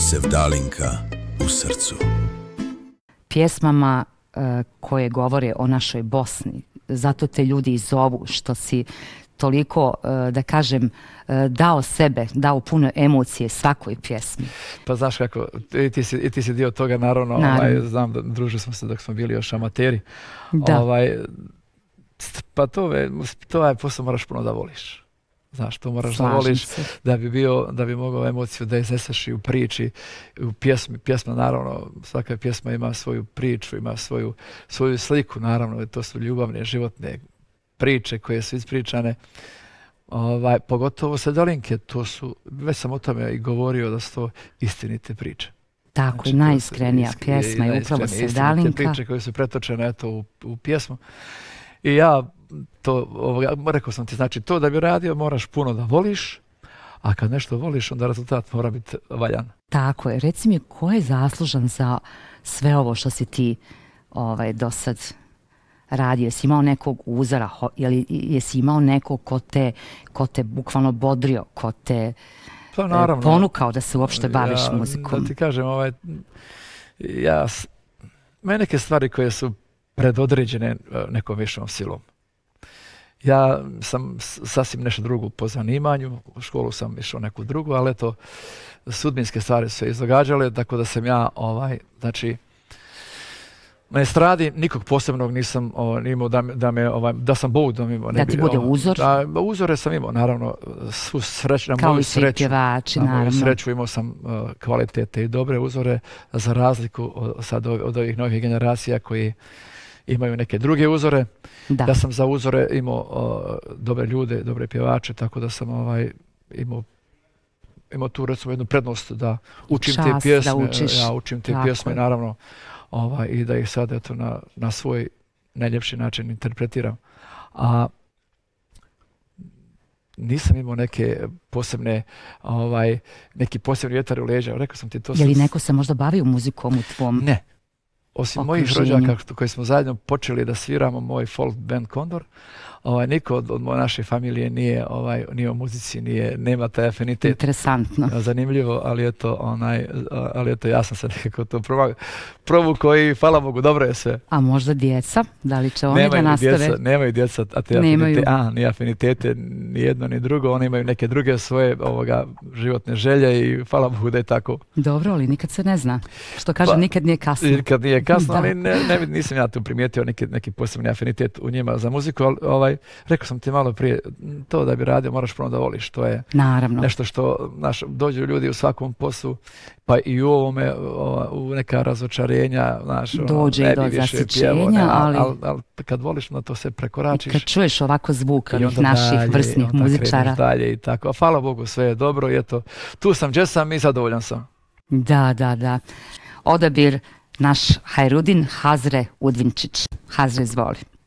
Sevdalinka u srcu. Pjesmama koje govore o našoj Bosni. Zato te ljudi i zovu što si toliko, da kažem, dao sebe, dao puno emocije svakoj pjesmi. Pa znaš kako, ti si dio toga, naravno. Znam da družili smo se dok smo bili još amateri. Da. Pa to je posao moraš puno da voliš. Znaš, to moraš da voliš da bi mogao emociju da izneseš i u priči, u pjesmi. Pjesma, naravno, svaka pjesma ima svoju priču, ima svoju sliku, naravno, to su ljubavne, životne priče koje su ispričane. Pogotovo Sevdalinke, to su, već sam o tome i govorio da su to istinite priče. Tako, znači, najiskrenija pjesma je upravo Sevdalinka. Priče koje su pretočene u pjesmu. I ja rekao sam ti, znači to da bi radio moraš puno da voliš, a kad nešto voliš onda rezultat mora biti valjan. Tako je. Reci mi, ko je zaslužan za sve ovo što si ti do sad radio? Jesi imao nekog uzora? Jesi imao nekog ko te bukvalno bodrio, ko te ponukao da se uopšte baviš muzikom? Da ti kažem, ima neke stvari koje su predodređene nekom višom silom. Ja sam sasvim nešto drugo po zanimanju, u školu sam išao neku drugu, ali eto, sudbinske stvari su se izdogađale, tako da sam ja, znači, na estradi nikog posebnog nisam imao da sam Bog da mi imao. Da ti bude uzor? Uzore sam imao, naravno, svu sreću, na moju sreću. Na moju sreću imao sam kvalitete i dobre uzore, za razliku od ovih novih generacija koji imaju neke druge uzore. Da. Ja sam za uzore imao dobre ljude, dobre pjevače, tako da sam imao tu recimo jednu prednost da učim te pjesme. Ja učim te pjesme, naravno, i da ih sad eto na svoj najljepši način interpretiram. A nisam imao neke posebne, neki posebni vjetar u leđa. Rekao sam ti to. Je li neko se možda bavio muzikom u tvom? Ne. Osim mojih rođaka koji smo zajedno počeli da sviramo, moj folk band Kondor, niko od naše familije nije u muzici, nema taj afinitet. Interesantno. Zanimljivo, ali eto ja sam se nekako to provukao i hvala Bogu, dobro je sve. A možda djeca? Da li će oni da nastave? Nemaju djeca, ni afinitete, ni jedno ni drugo, oni imaju neke druge svoje životne želje i hvala Bogu da je tako. Dobro, ali nikad se ne zna. Što kaže, nikad nije kasno. Nikad nije kasno, ali nisam ja tu primijetio neki posebni afinitet u njima za muziku, ali rekao sam ti malo prije, to da bi radio moraš puno da voliš, to je nešto što dođu ljudi u svakom poslu, pa i u ovome, u neka razočarenja, dođe i do zasićenja, ali kad voliš na to se prekoračiš. Kad čuješ ovako zvuk ovih naših vrsnih muzičara. Dalje i tako, a hvala Bogu sve je dobro i eto, tu sam gdje sam i zadovoljan sam. Da. Odabir naš Hajrudin Hazre Udvinčić. Hazre, izvoli.